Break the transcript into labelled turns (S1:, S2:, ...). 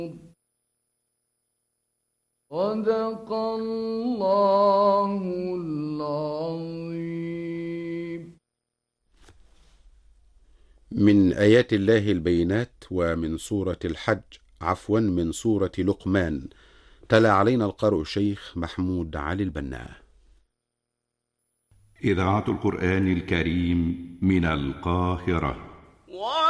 S1: صدق الله العظيم.
S2: من آيات الله البينات ومن سورة الحج، عفوا من سورة لقمان. تلا علينا القارئ الشيخ محمود علي البنا.
S3: إذاعة القرآن الكريم من القاهرة.